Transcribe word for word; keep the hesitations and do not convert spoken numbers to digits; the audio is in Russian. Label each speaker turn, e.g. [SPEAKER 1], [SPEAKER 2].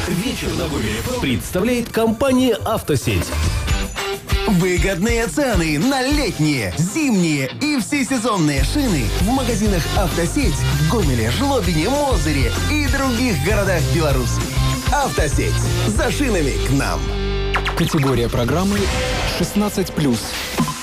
[SPEAKER 1] Вечер на Гомеле представляет компания «Автосеть». Выгодные цены на летние, зимние и всесезонные шины в магазинах «Автосеть» в Гомеле, Жлобине, Мозыре и других городах Беларуси. «Автосеть». За шинами к нам.
[SPEAKER 2] Категория программы шестнадцать плюс.